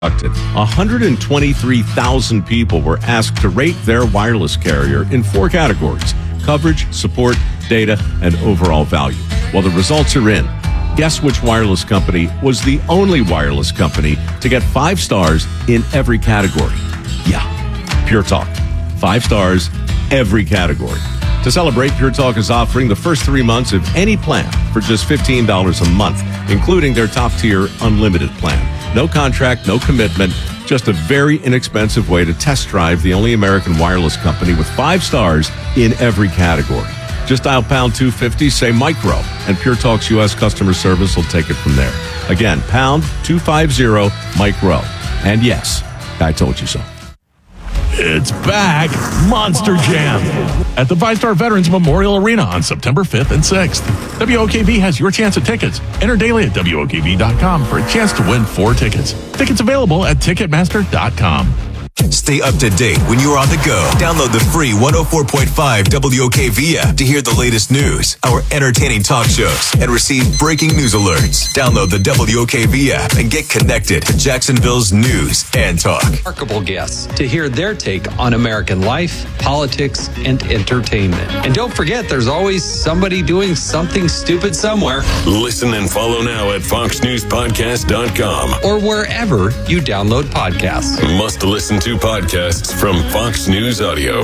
123,000 people were asked to rate their wireless carrier in 4 categories: coverage, support, data, and overall value. Well, the results are in. Guess which wireless company was the only wireless company to get 5 stars in every category? Yeah, Pure Talk. 5 stars, every category. To celebrate, Pure Talk is offering the first 3 months of any plan for just $15 a month, including their top-tier unlimited plan. No contract, no commitment, just a very inexpensive way to test drive the only American wireless company with 5 stars in every category. Just dial pound 250, say micro, and Pure Talk's U.S. customer service will take it from there. Again, pound 250 micro. And yes, I told you so. It's back, Monster Jam, at the Five-Star Veterans Memorial Arena on September 5th and 6th. WOKV has your chance at tickets. Enter daily at WOKV.com for a chance to win 4 tickets. Tickets available at Ticketmaster.com. Stay up to date when you're on the go. Download the free 104.5 WOKV app to hear the latest news, our entertaining talk shows, and receive breaking news alerts. Download the WOKV app and get connected to Jacksonville's news and talk. Remarkable guests to hear their take on American life, politics, and entertainment. And don't forget, there's always somebody doing something stupid somewhere. Listen and follow now at FoxNewsPodcast.com or wherever you download podcasts. Must listen to podcasts from Fox News Audio.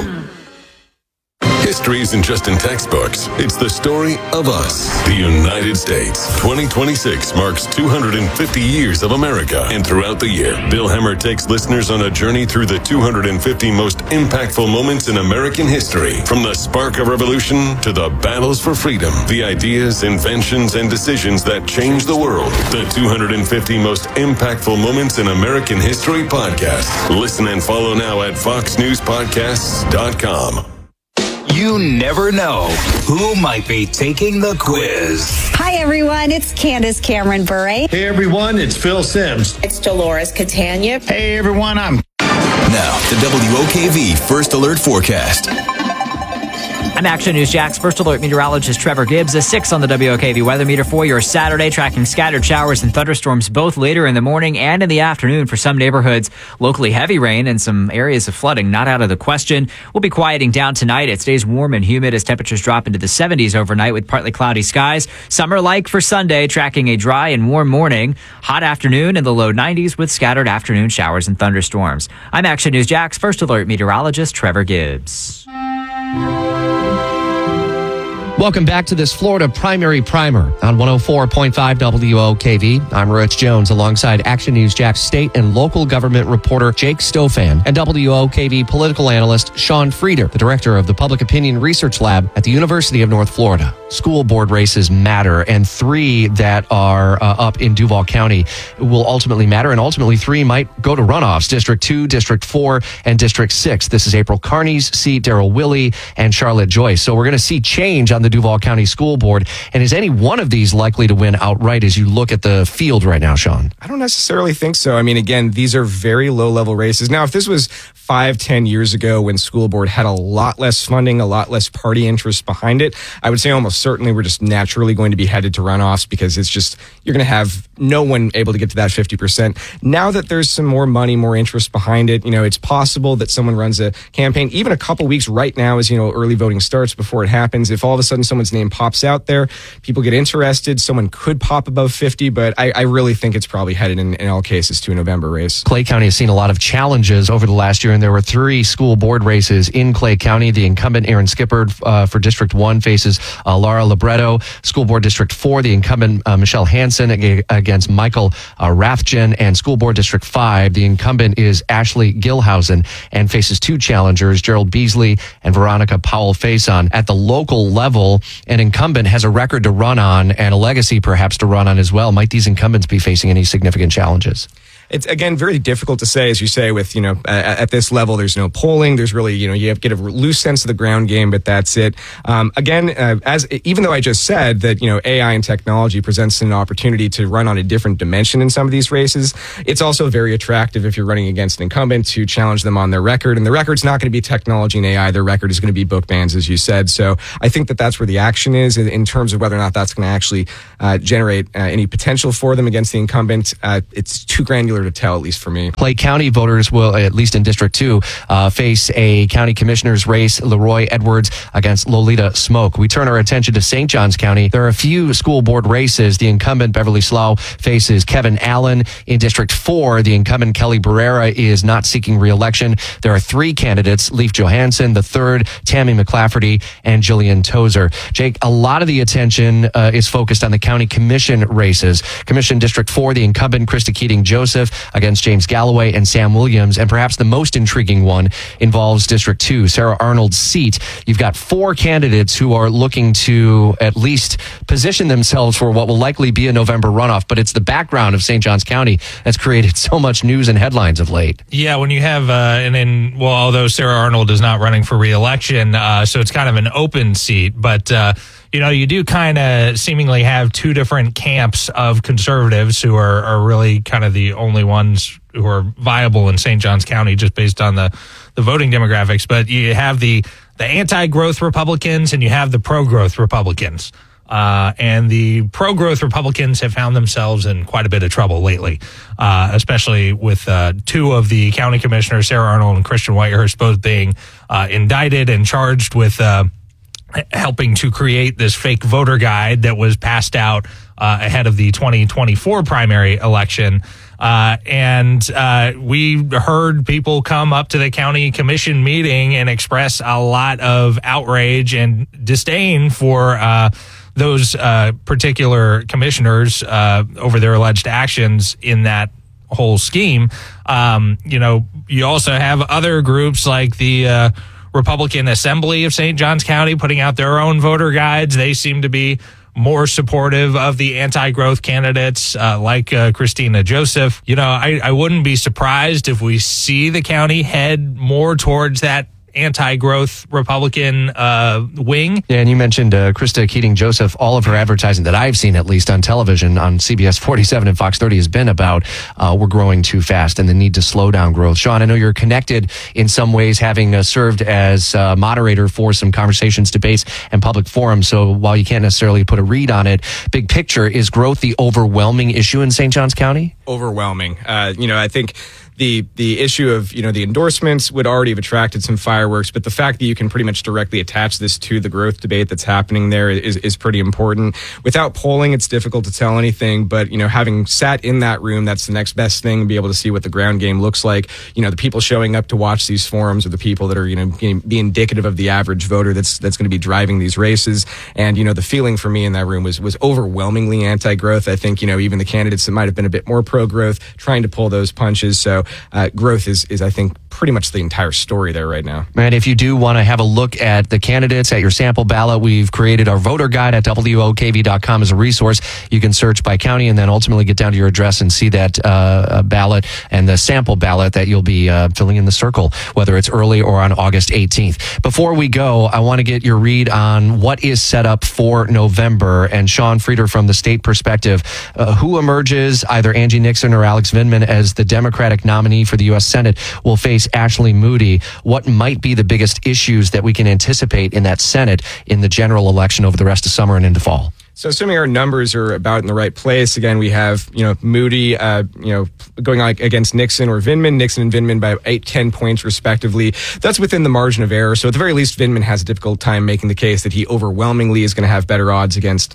History isn't just in textbooks. It's the story of us, the United States. 2026 marks 250 years of America. And throughout the year, Bill Hemmer takes listeners on a journey through the 250 most impactful moments in American history. From the spark of revolution to the battles for freedom, the ideas, inventions, and decisions that changed the world. The 250 most impactful moments in American history podcast. Listen and follow now at FoxNewsPodcasts.com. You never know who might be taking the quiz. Hi, everyone. It's Candace Cameron Bure. Hey, everyone. It's Phil Sims. It's Dolores Catania. Hey, everyone. I'm... Now, the WOKV First Alert Forecast. I'm Action News Jack's First Alert meteorologist Trevor Gibbs. A 6 on the WOKV weather meter for your Saturday, tracking scattered showers and thunderstorms both later in the morning and in the afternoon for some neighborhoods. Locally heavy rain and some areas of flooding not out of the question. We'll be quieting down tonight. It stays warm and humid as temperatures drop into the 70s overnight with partly cloudy skies. Summer-like for Sunday, tracking a dry and warm morning. Hot afternoon in the low 90s with scattered afternoon showers and thunderstorms. I'm Action News Jack's First Alert meteorologist Trevor Gibbs. Welcome back to this Florida Primary Primer on 104.5 WOKV. I'm Rich Jones alongside Action News Jack's state and local government reporter Jake Stofan and WOKV political analyst Sean Frieder, the director of the Public Opinion Research Lab at the University of North Florida. School board races matter, and 3 that are up in Duval County will ultimately matter, and ultimately 3 might go to runoffs: District 2, District 4, and District 6. This is April Carney's seat, Daryl Willey, and Charlotte Joyce. So we're going to see change on the Duval County School Board. And is any one of these likely to win outright as you look at the field right now, Sean? I don't necessarily think so. I mean, again, these are very low-level races. Now, if this was 5-10 years ago when school board had a lot less funding, a lot less party interest behind it, I would say almost certainly we're just naturally going to be headed to runoffs, because it's just, you're going to have no one able to get to that 50%. Now that there's some more money, more interest behind it, it's possible that someone runs a campaign, even a couple weeks right now as, early voting starts before it happens. If all of a sudden someone's name pops out there, people get interested, someone could pop above 50, but I really think it's probably headed in all cases to a November race. Clay County has seen a lot of challenges over the last year, and there were 3 school board races in Clay County. The incumbent Aaron Skippard for District 1 faces Laura Libretto. School Board District 4, the incumbent Michelle Hansen against Michael Rathjen. And School Board District 5, the incumbent is Ashley Gilhausen and faces 2 challengers, Gerald Beasley and Veronica Powell-Faison. At the local level, an incumbent has a record to run on and a legacy perhaps to run on as well. Might these incumbents be facing any significant challenges? It's, again, very difficult to say, as you say, with, at this level, there's no polling. There's really, you have to get a loose sense of the ground game, but that's it. Even though I just said that, AI and technology presents an opportunity to run on a different dimension in some of these races, it's also very attractive if you're running against an incumbent to challenge them on their record. And the record's not going to be technology and AI. Their record is going to be book bans, as you said. So I think that that's where the action is in terms of whether or not that's going to actually generate any potential for them against the incumbent. It's too granular singular to tell, at least for me. Clay County voters will, at least in District 2, face a county commissioner's race, Leroy Edwards against Lolita Smoke. We turn our attention to St. Johns County. There are a few school board races. The incumbent Beverly Slough faces Kevin Allen. In District 4, the incumbent Kelly Barrera is not seeking re-election. There are 3 candidates, Leif Johansson, the third, Tammy McClafferty, and Jillian Tozer. Jake, a lot of the attention is focused on the county commission races. Commission District 4, the incumbent Krista Keating-Joseph against James Galloway and Sam Williams. And perhaps the most intriguing one involves District 2, Sarah Arnold's seat. You've got 4 candidates who are looking to at least position themselves for what will likely be a November runoff, but it's the background of St. Johns County that's created so much news and headlines of late. Yeah, when you have, although Sarah Arnold is not running for re-election, so it's kind of an open seat, but you do kind of seemingly have 2 different camps of conservatives who are really kind of the only ones who are viable in St. Johns County just based on the voting demographics. But you have the anti-growth Republicans and you have the pro-growth Republicans. And the pro-growth Republicans have found themselves in quite a bit of trouble lately, especially with 2 of the county commissioners, Sarah Arnold and Christian Whitehurst, both being indicted and charged with helping to create this fake voter guide that was passed out ahead of the 2024 primary election. We heard people come up to the county commission meeting and express a lot of outrage and disdain for those particular commissioners over their alleged actions in that whole scheme. You also have other groups like the Republican Assembly of St. Johns County putting out their own voter guides. They seem to be more supportive of the anti-growth candidates like Christina Joseph. I wouldn't be surprised if we see the county head more towards that anti-growth Republican wing. Yeah, and you mentioned Krista Keating-Joseph. All of her advertising that I've seen, at least on television, on CBS 47 and Fox 30, has been about we're growing too fast and the need to slow down growth. Sean, I know you're connected in some ways, having served as moderator for some conversations, debates, and public forums. So while you can't necessarily put a read on it, big picture, is growth the overwhelming issue in St. Johns County? Overwhelming. I think the issue of, the endorsements would already have attracted some fireworks, but the fact that you can pretty much directly attach this to the growth debate that's happening there is pretty important. Without polling, it's difficult to tell anything, but, having sat in that room, that's the next best thing, to be able to see what the ground game looks like. The people showing up to watch these forums are the people that are, be indicative of the average voter that's going to be driving these races. And, the feeling for me in that room was overwhelmingly anti-growth. I think, even the candidates that might have been a bit more pro-growth trying to pull those punches. So growth is, I think, pretty much the entire story there right now. And if you do want to have a look at the candidates, at your sample ballot, we've created our voter guide at WOKV.com as a resource. You can search by county and then ultimately get down to your address and see that ballot and the sample ballot that you'll be filling in the circle, whether it's early or on August 18th. Before we go, I want to get your read on what is set up for November. And Sean Frieder, from the state perspective, who emerges, either Angie Nixon or Alex Vindman, as the Democratic nominee for the U.S. Senate, will face Ashley Moody. What might be the biggest issues that we can anticipate in that Senate in the general election over the rest of summer and into fall? So assuming our numbers are about in the right place, again, we have, Moody, going on against Nixon or Vindman, Nixon and Vindman by 8-10 points respectively. That's within the margin of error. So at the very least, Vindman has a difficult time making the case that he overwhelmingly is going to have better odds against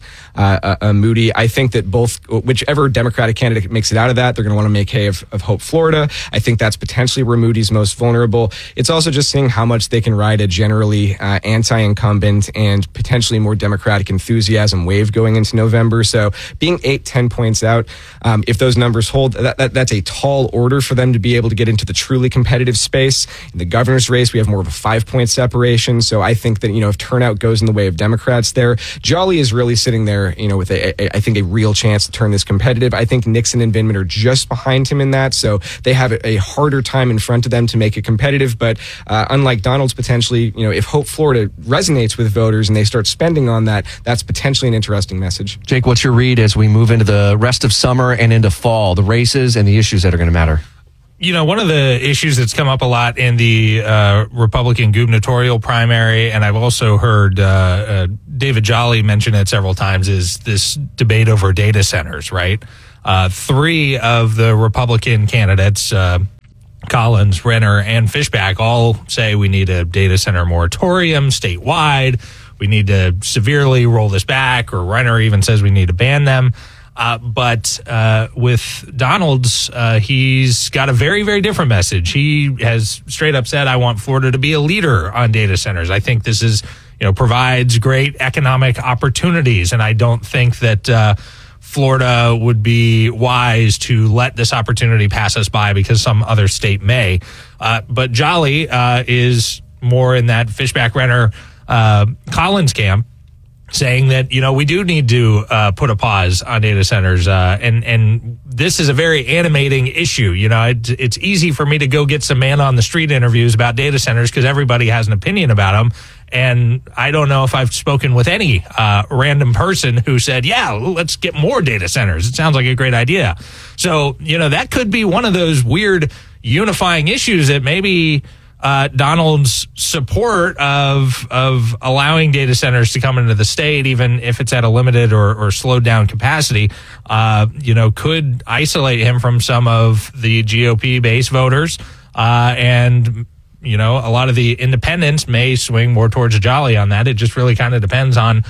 Moody. I think that whichever Democratic candidate makes it out of that, they're going to want to make hay of Hope, Florida. I think that's potentially where Moody's most vulnerable. It's also just seeing how much they can ride a generally anti-incumbent and potentially more Democratic enthusiasm wave going into November. So being 8-10 points out, if those numbers hold, that's a tall order for them to be able to get into the truly competitive space. In the governor's race, we have more of a 5-point separation. So I think that, if turnout goes in the way of Democrats there, Jolly is really sitting there, with I think a real chance to turn this competitive. I think Nixon and Vindman are just behind him in that. So they have a harder time in front of them to make it competitive. But unlike Donald's potentially, if Hope, Florida resonates with voters and they start spending on that, that's potentially an interesting message. Jake, what's your read as we move into the rest of summer and into fall, the races and the issues that are going to matter? One of the issues that's come up a lot in the Republican gubernatorial primary, and I've also heard David Jolly mention it several times, is this debate over data centers, right? Three of the Republican candidates, Collins, Renner, and Fishback, all say we need a data center moratorium statewide. We need to severely roll this back, or Renner even says we need to ban them. But with Donald's, he's got a very, very different message. He has straight up said, I want Florida to be a leader on data centers. I think this is, provides great economic opportunities. And I don't think that Florida would be wise to let this opportunity pass us by because some other state may. But Jolly is more in that Fishback, Renner, Collins camp, saying that, we do need to put a pause on data centers. And this is a very animating issue. It's easy for me to go get some man on the street interviews about data centers because everybody has an opinion about them. And I don't know if I've spoken with any random person who said, yeah, let's get more data centers. It sounds like a great idea. So, that could be one of those weird unifying issues that maybe Donald's support of allowing data centers to come into the state, even if it's at a limited or slowed down capacity, could isolate him from some of the GOP base voters. And a lot of the independents may swing more towards Jolly on that. It just really kind of depends on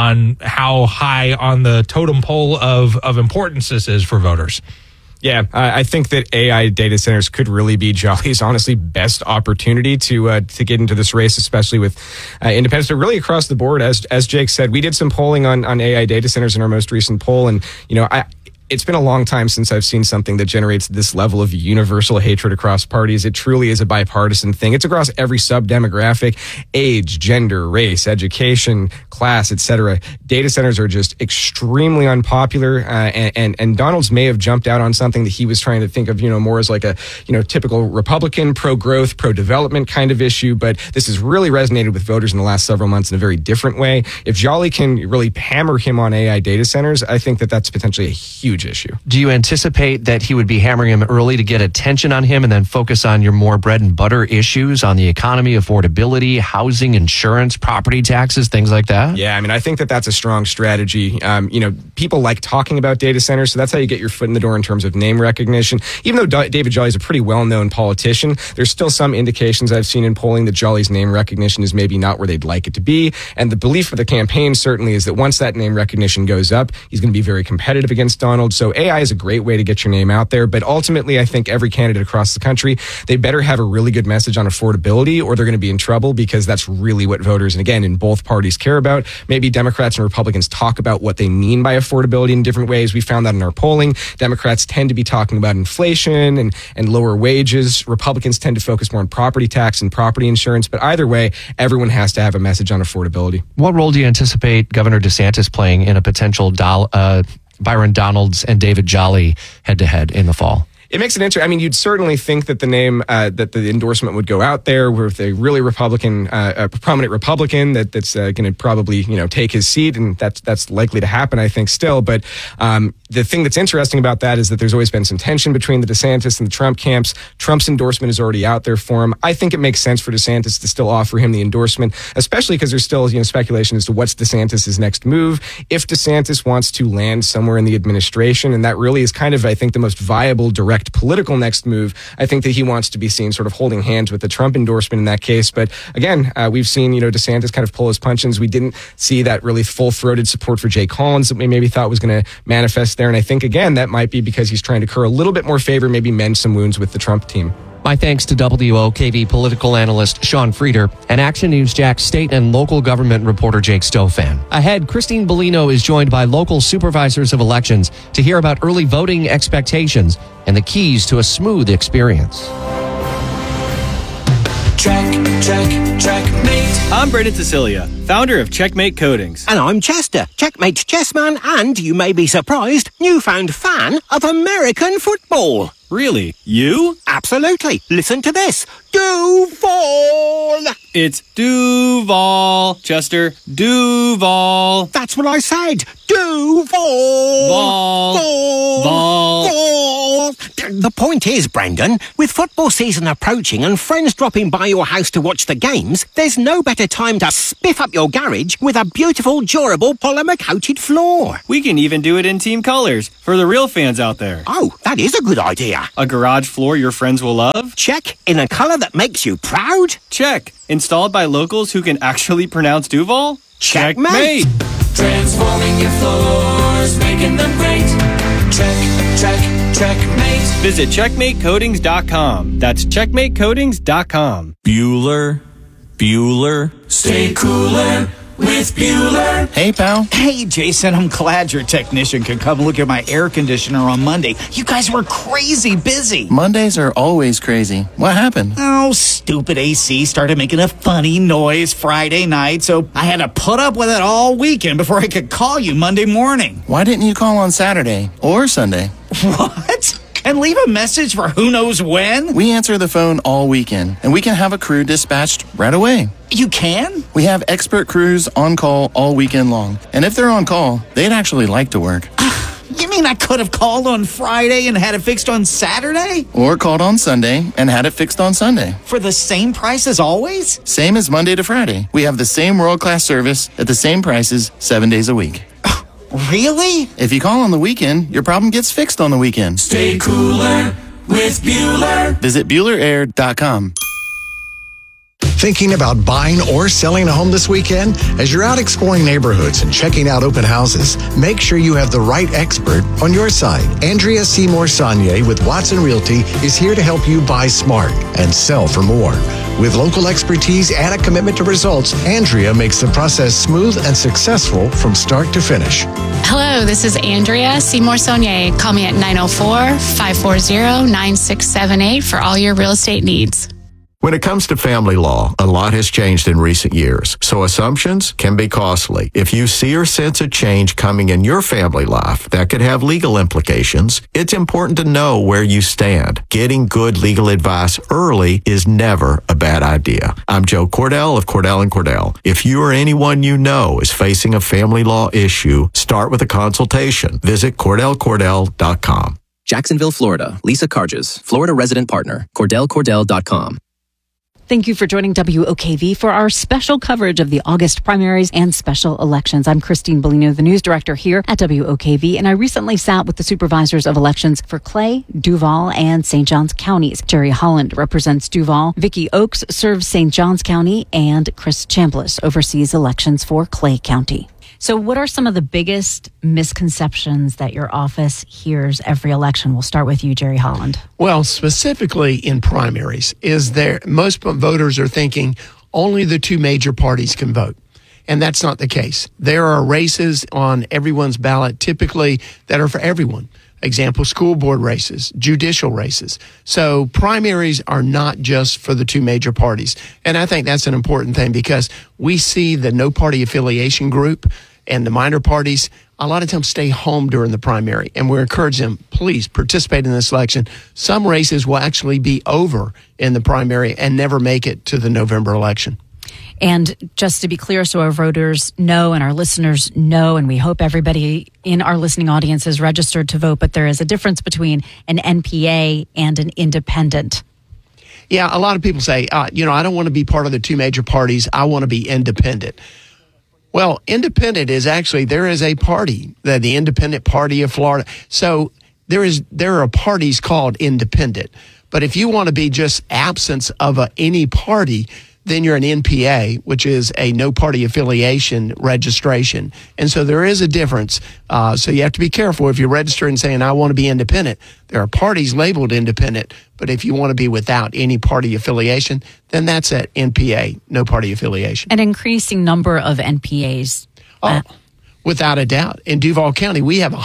how high on the totem pole of importance this is for voters. Yeah, I think that AI data centers could really be Jolly's honestly best opportunity to get into this race, especially with independents, but really across the board. As Jake said, we did some polling on AI data centers in our most recent poll, and it's been a long time since I've seen something that generates this level of universal hatred across parties. It truly is a bipartisan thing. It's across every sub-demographic, age, gender, race, education, class, etc. Data centers are just extremely unpopular, and Donald's may have jumped out on something that he was trying to think of, more as like a, typical Republican, pro-growth, pro-development kind of issue, but this has really resonated with voters in the last several months in a very different way. If Jolly can really hammer him on AI data centers, I think that that's potentially a huge issue. Do you anticipate that he would be hammering him early to get attention on him and then focus on your more bread and butter issues on the economy, affordability, housing, insurance, property taxes, things like that? Yeah, I think that that's a strong strategy. People like talking about data centers, so that's how you get your foot in the door in terms of name recognition. Even though David Jolly is a pretty well-known politician, there's still some indications I've seen in polling that Jolly's name recognition is maybe not where they'd like it to be. And the belief of the campaign certainly is that once that name recognition goes up, he's going to be very competitive against Donald. So AI is a great way to get your name out there. But ultimately, I think every candidate across the country, they better have a really good message on affordability or they're going to be in trouble, because that's really what voters, and again, in both parties, care about. Maybe Democrats and Republicans talk about what they mean by affordability in different ways. We found that in our polling. Democrats tend to be talking about inflation and lower wages. Republicans tend to focus more on property tax and property insurance. But either way, everyone has to have a message on affordability. What role do you anticipate Governor DeSantis playing in a potential Byron Donalds and David Jolly head-to-head in the fall? It makes it interesting. You'd certainly think that the name, that the endorsement would go out there with a really Republican, a prominent Republican that's going to probably, take his seat, and that's likely to happen, I think, still. But the thing that's interesting about that is that there's always been some tension between the DeSantis and the Trump camps. Trump's endorsement is already out there for him. I think it makes sense for DeSantis to still offer him the endorsement, especially because there's still, speculation as to what's DeSantis' next move. If DeSantis wants to land somewhere in the administration, and that really is kind of, I think, the most viable direct political next move, I think that he wants to be seen sort of holding hands with the Trump endorsement in that case. But again, we've seen, DeSantis kind of pull his punches. We didn't see that really full-throated support for Jay Collins that we maybe thought was going to manifest there. And I think, again, that might be because he's trying to curl a little bit more favor, maybe mend some wounds with the Trump team. My thanks to WOKV political analyst Sean Frieder and Action News Jax state and local government reporter Jake Stofan. Ahead, Christine Bellino is joined by local supervisors of elections to hear about early voting expectations and the keys to a smooth experience. Checkmate. I'm Brendan Cecilia, founder of Checkmate Coatings. And I'm Chester, Checkmate chessman and, you may be surprised, newfound fan of American football. Really? You? Absolutely. Listen to this. Duval. It's Duval, Chester. Duval. That's what I said. Duval. Val. The point is, Brendan, with football season approaching and friends dropping by your house to watch the games, there's no better time to spiff up your garage with a beautiful, durable, polymer-coated floor. We can even do it in team colors for the real fans out there. Oh, that is a good idea. A garage floor your friends will love? Check. In a color that makes you proud? Check. Installed by locals who can actually pronounce Duval? Checkmate. Transforming your floors, making them great. Checkmate. Visit checkmatecoatings.com. That's checkmatecoatings.com. Bueller. Stay cooler with Bueller. Hey, pal. Hey, Jason, I'm glad your technician could come look at my air conditioner on Monday. You guys were crazy busy. Mondays are always crazy. What happened? Oh, stupid AC started making a funny noise Friday night, so I had to put up with it all weekend before I could call you Monday morning. Why didn't you call on Saturday or Sunday? What? And leave a message for who knows when? We answer the phone all weekend, and we can have a crew dispatched right away. You can? We have expert crews on call all weekend long. And if they're on call, they'd actually like to work. You mean I could have called on Friday and had it fixed on Saturday? Or called on Sunday and had it fixed on Sunday. For the same price as always? Same as Monday to Friday. We have the same world-class service at the same prices 7 days a week. Really? If you call on the weekend, your problem gets fixed on the weekend. Stay cooler with Bueller. Visit BuellerAir.com. Thinking about buying or selling a home this weekend? As you're out exploring neighborhoods and checking out open houses, make sure you have the right expert on your side. Andrea Seymour Saunier with Watson Realty is here to help you buy smart and sell for more. With local expertise and a commitment to results, Andrea makes the process smooth and successful from start to finish. Hello, this is Andrea Seymour Saunier. Call me at 904-540-9678 for all your real estate needs. When it comes to family law, a lot has changed in recent years, so assumptions can be costly. If you see or sense a change coming in your family life that could have legal implications, it's important to know where you stand. Getting good legal advice early is never a bad idea. I'm Joe Cordell of Cordell & Cordell. If you or anyone you know is facing a family law issue, start with a consultation. Visit CordellCordell.com. Jacksonville, Florida. Lisa Carges, Florida resident partner. CordellCordell.com. Thank you for joining WOKV for our special coverage of the August primaries and special elections. I'm Christine Bellino, the news director here at WOKV, and I recently sat with the supervisors of elections for Clay, Duval, and St. Johns counties. Jerry Holland represents Duval, Vicki Oakes serves St. Johns County, and Chris Chambliss oversees elections for Clay County. So what are some of the biggest misconceptions that your office hears every election? We'll start with you, Jerry Holland. Well, specifically in primaries, most voters are thinking only the two major parties can vote. And that's not the case. There are races on everyone's ballot typically that are for everyone. Example, school board races, judicial races. So primaries are not just for the two major parties. And I think that's an important thing because we see the no party affiliation group and the minor parties a lot of times stay home during the primary. And we encourage them, please participate in this election. Some races will actually be over in the primary and never make it to the November election. And just to be clear, so our voters know and our listeners know, and we hope everybody in our listening audience is registered to vote, but there is a difference between an NPA and an independent. Yeah, a lot of people say, I don't want to be part of the two major parties. I want to be independent. Well, independent is actually, there is a party, the Independent Party of Florida. So there are parties called independent. But if you want to be just absence of any party, then you're an NPA, which is a no party affiliation registration. And so there is a difference. So you have to be careful if you're registering saying, I want to be independent. There are parties labeled independent, but if you want to be without any party affiliation, then that's an NPA, no party affiliation. An increasing number of NPAs. Without a doubt. In Duval County, we have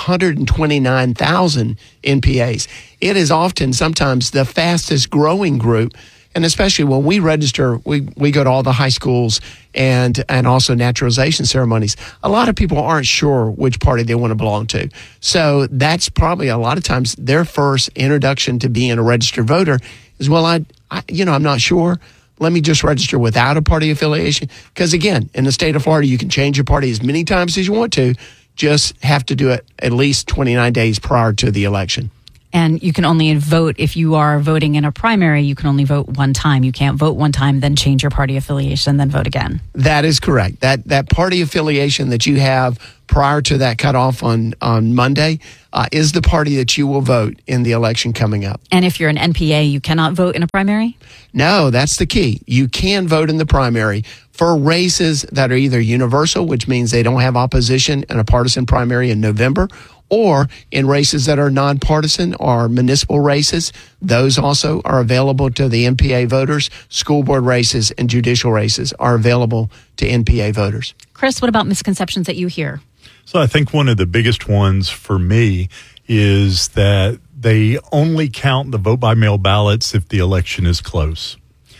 129,000 NPAs. It is often sometimes the fastest growing group. And especially when we register, we go to all the high schools and also naturalization ceremonies. A lot of people aren't sure which party they want to belong to. So that's probably a lot of times their first introduction to being a registered voter is, well, I'm not sure. Let me just register without a party affiliation. Because again, in the state of Florida, you can change your party as many times as you want to. Just have to do it at least 29 days prior to the election. And you can only vote if you are voting in a primary. You can only vote one time. You can't vote one time, then change your party affiliation, then vote again. That is correct. That party affiliation that you have prior to that cutoff on Monday is the party that you will vote in the election coming up. And if you're an NPA, you cannot vote in a primary? No, that's the key. You can vote in the primary for races that are either universal, which means they don't have opposition in a partisan primary in November, or in races that are nonpartisan or municipal races. Those also are available to the NPA voters. School board races and judicial races are available to NPA voters. Chris, what about misconceptions that you hear? So I think one of the biggest ones for me is that they only count the vote by mail ballots if the election is close.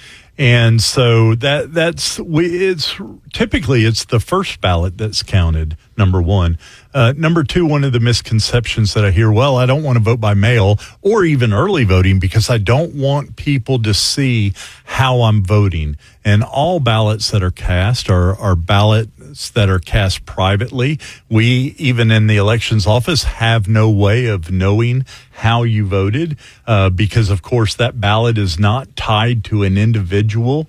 And so it's typically the first ballot that's counted, number one. Number two, one of the misconceptions that I hear, well, I don't want to vote by mail or even early voting because I don't want people to see how I'm voting. And all ballots that are cast are ballots that are cast privately. We, even in the elections office, have no way of knowing how you voted because, of course, that ballot is not tied to an individual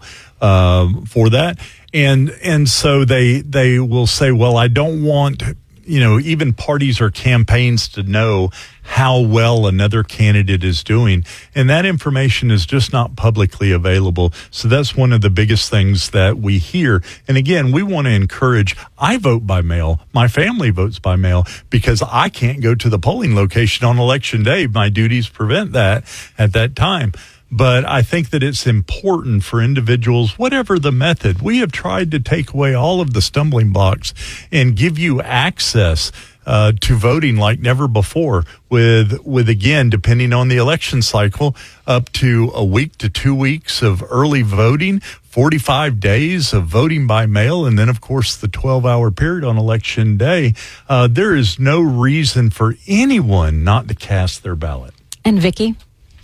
for that. And so they will say, well, I don't want, even parties or campaigns to know how well another candidate is doing. And that information is just not publicly available. So that's one of the biggest things that we hear. And again, we want to encourage, I vote by mail. My family votes by mail because I can't go to the polling location on election day. My duties prevent that at that time. But I think that it's important for individuals, whatever the method. We have tried to take away all of the stumbling blocks and give you access to voting like never before with again, depending on the election cycle, up to a week to 2 weeks of early voting, 45 days of voting by mail, and then, of course, the 12-hour period on election day. There is no reason for anyone not to cast their ballot. And Vicki?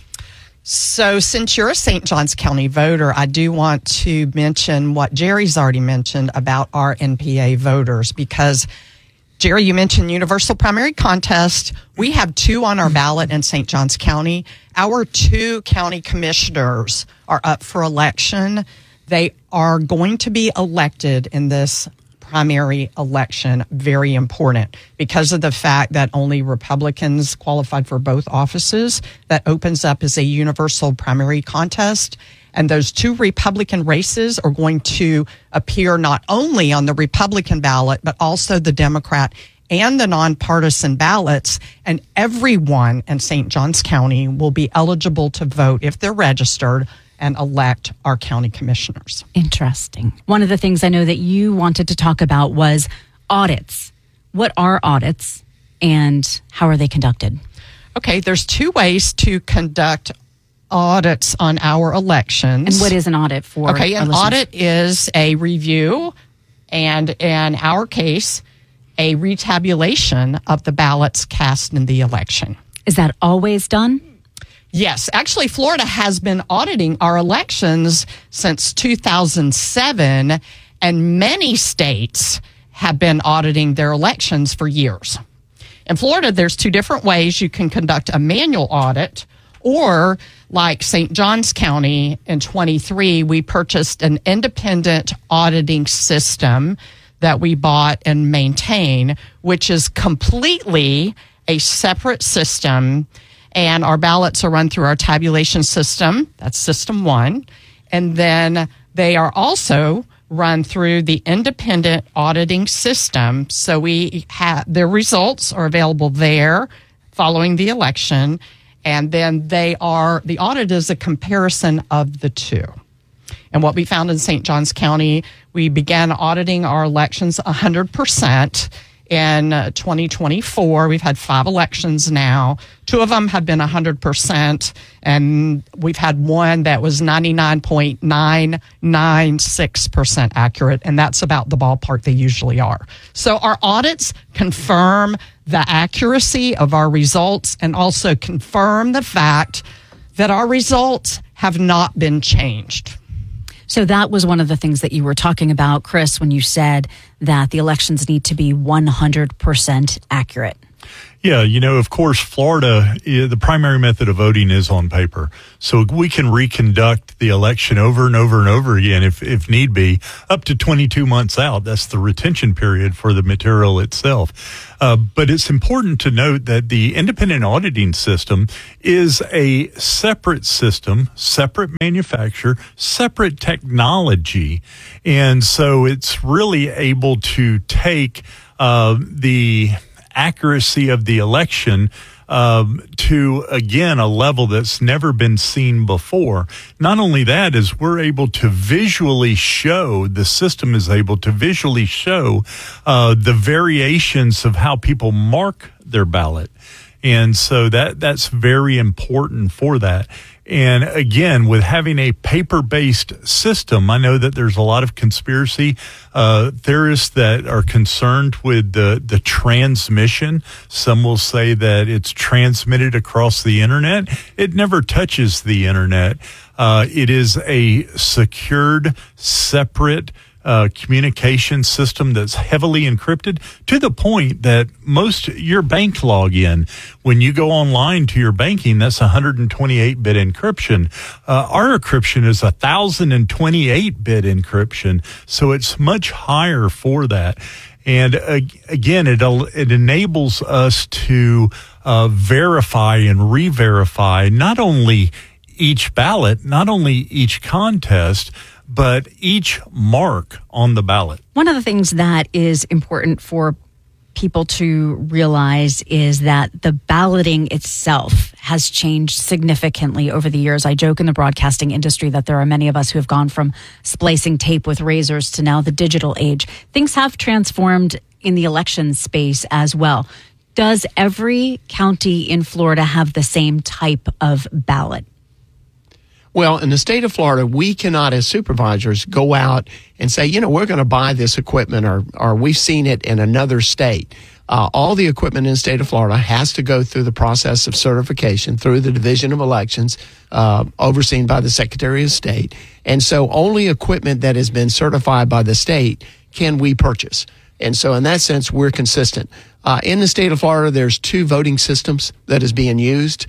So since you're a St. Johns County voter, I do want to mention what Jerry's already mentioned about our NPA voters, because Jerry, you mentioned universal primary contest. We have 2 on our ballot in St. Johns County. Our 2 county commissioners are up for election. They are going to be elected in this primary election. Very important because of the fact that only Republicans qualified for both offices. That opens up as a universal primary contest. And those 2 Republican races are going to appear not only on the Republican ballot, but also the Democrat and the nonpartisan ballots. And everyone in St. Johns County will be eligible to vote if they're registered and elect our county commissioners. Interesting. One of the things I know that you wanted to talk about was audits. What are audits and how are they conducted? Okay, there's 2 ways to conduct audits on our elections. And what is an audit for? Okay, an audit is a review and, in our case, a retabulation of the ballots cast in the election. Is that always done? Yes. Actually, Florida has been auditing our elections since 2007, and many states have been auditing their elections for years. In Florida, there's 2 different ways you can conduct a manual audit, or like St. Johns County in 23, we purchased an independent auditing system that we bought and maintain, which is completely a separate system. And our ballots are run through our tabulation system. That's system 1. And then they are also run through the independent auditing system. So we have their results are available there following the election. And then the audit is a comparison of the 2. And what we found in St. Johns County, we began auditing our elections 100%. In 2024, we've had 5 elections now. 2 of them have been 100%, and we've had one that was 99.996% accurate, and that's about the ballpark they usually are. So our audits confirm the accuracy of our results and also confirm the fact that our results have not been changed. So that was one of the things that you were talking about, Chris, when you said that the elections need to be 100% accurate. Yeah, of course, Florida, the primary method of voting is on paper. So we can reconduct the election over and over and over again if need be, up to 22 months out. That's the retention period for the material itself. But it's important to note that the independent auditing system is a separate system, separate manufacturer, separate technology. And so it's really able to take the accuracy of the election to, again, a level that's never been seen before. Not only that, is we're able to visually show, the system is able to visually show the variations of how people mark their ballot. And so that's very important for that. And again, with having a paper-based system, I know that there's a lot of conspiracy theorists that are concerned with the transmission. Some will say that it's transmitted across the internet. It never touches the internet. It is a secured, separate communication system that's heavily encrypted to the point that your bank login, when you go online to your banking, that's 128-bit encryption. Our encryption is 1,028-bit encryption, so it's much higher for that. And again, it enables us to verify and re-verify not only each ballot, not only each contest, but each mark on the ballot. One of the things that is important for people to realize is that the balloting itself has changed significantly over the years. I joke in the broadcasting industry that there are many of us who have gone from splicing tape with razors to now the digital age. Things have transformed in the election space as well. Does every county in Florida have the same type of ballot? Well, in the state of Florida, we cannot, as supervisors, go out and say, we're going to buy this equipment or we've seen it in another state. All the equipment in the state of Florida has to go through the process of certification through the Division of Elections, overseen by the Secretary of State. And so only equipment that has been certified by the state can we purchase. And so in that sense, we're consistent. In the state of Florida, there's 2 voting systems that is being used,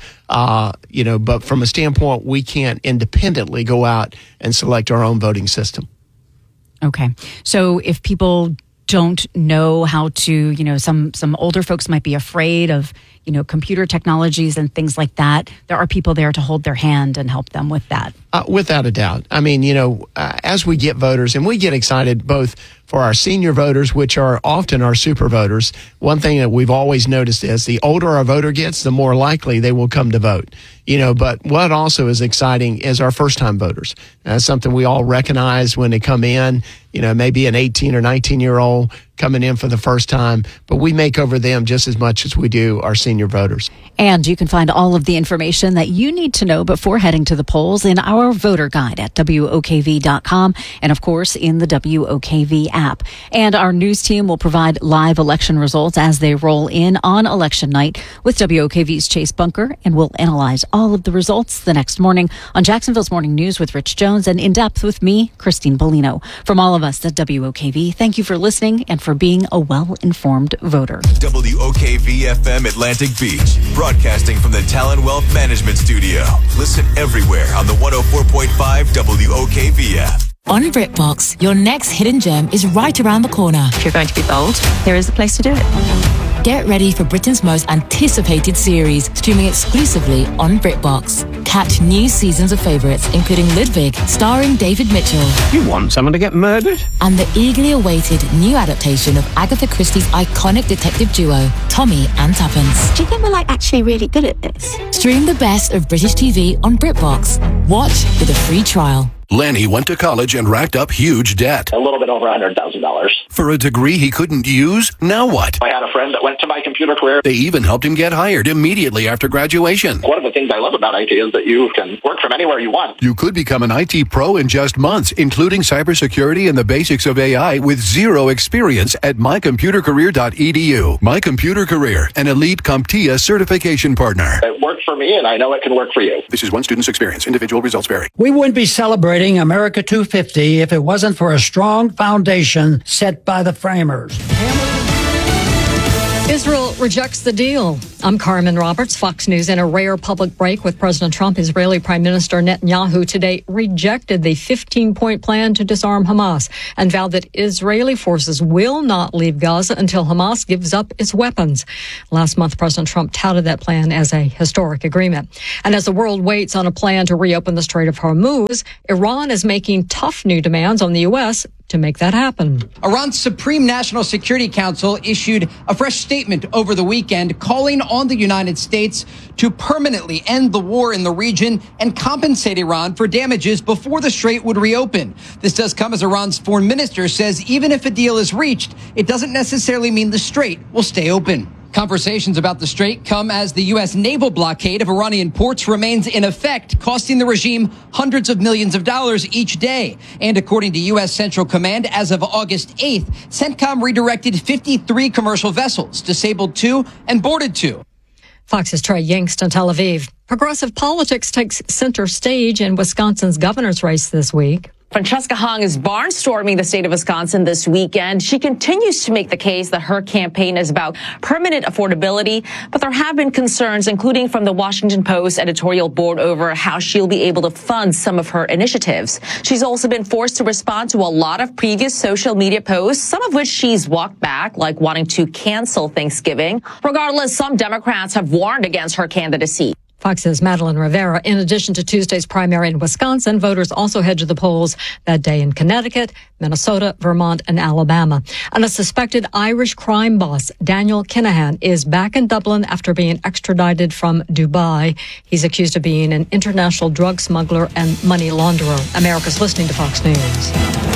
but from a standpoint, we can't independently go out and select our own voting system. Okay. So if people don't know how to, some older folks might be afraid of, computer technologies and things like that, there are people there to hold their hand and help them with that. Without a doubt. I mean, as we get voters, and we get excited both for our senior voters, which are often our super voters, one thing that we've always noticed is the older our voter gets, the more likely they will come to vote. But what also is exciting is our first-time voters. That's something we all recognize when they come in, maybe an 18 or 19-year-old coming in for the first time, but we make over them just as much as we do our senior voters. And you can find all of the information that you need to know before heading to the polls in our voter guide at WOKV.com and, of course, in the WOKV app. And our news team will provide live election results as they roll in on election night with WOKV's Chase Bunker, and we'll analyze all of the results the next morning on Jacksonville's Morning News with Rich Jones and In Depth with me, Christine Bellino. From all of us at WOKV, thank you for listening and for being a well-informed voter. WOKV-FM Atlantic Beach, broadcasting from the Talon Wealth Management Studio. Listen everywhere on the 104.5 WOKV app. On BritBox, your next hidden gem is right around the corner. If you're going to be bold, here is the place to do it. Get ready for Britain's most anticipated series, streaming exclusively on BritBox. Catch new seasons of favourites, including Ludwig, starring David Mitchell. You want someone to get murdered? And the eagerly awaited new adaptation of Agatha Christie's iconic detective duo, Tommy and Tuppence. Do you think we're actually really good at this? Stream the best of British TV on BritBox. Watch with a free trial. Lenny went to college and racked up huge debt. A little bit over $100,000. For a degree he couldn't use? Now what? I had a friend that went to My Computer Career. They even helped him get hired immediately after graduation. One of the things I love about IT is that you can work from anywhere you want. You could become an IT pro in just months, including cybersecurity and the basics of AI with zero experience at mycomputercareer.edu. My Computer Career, an elite CompTIA certification partner. It worked for me, and I know it can work for you. This is one student's experience. Individual results vary. We wouldn't be celebrating America 250 if it wasn't for a strong foundation set by the framers. Israel rejects the deal. I'm Carmen Roberts, Fox News. In a rare public break with President Trump, Israeli Prime Minister Netanyahu today rejected the 15-point plan to disarm Hamas and vowed that Israeli forces will not leave Gaza until Hamas gives up its weapons. Last month, President Trump touted that plan as a historic agreement. And as the world waits on a plan to reopen the Strait of Hormuz, Iran is making tough new demands on the U.S. to make that happen. Iran's Supreme National Security Council issued a fresh statement over the weekend calling on the United States to permanently end the war in the region and compensate Iran for damages before the strait would reopen. This does come as Iran's foreign minister says even if a deal is reached, it doesn't necessarily mean the strait will stay open. Conversations about the strait come as the U.S. naval blockade of Iranian ports remains in effect, costing the regime hundreds of millions of dollars each day. And according to U.S. Central Command, as of August 8th, CENTCOM redirected 53 commercial vessels, disabled 2 and boarded 2. Fox's Trey Yingst in Tel Aviv. Progressive politics takes center stage in Wisconsin's governor's race this week. Francesca Hong is barnstorming the state of Wisconsin this weekend. She continues to make the case that her campaign is about permanent affordability, but there have been concerns, including from the Washington Post editorial board, over how she'll be able to fund some of her initiatives. She's also been forced to respond to a lot of previous social media posts, some of which she's walked back, like wanting to cancel Thanksgiving. Regardless, some Democrats have warned against her candidacy. Fox's Madeline Rivera. In addition to Tuesday's primary in Wisconsin, voters also head to the polls that day in Connecticut, Minnesota, Vermont, and Alabama. And a suspected Irish crime boss, Daniel Kinahan, is back in Dublin after being extradited from Dubai. He's accused of being an international drug smuggler and money launderer. America's listening to Fox News.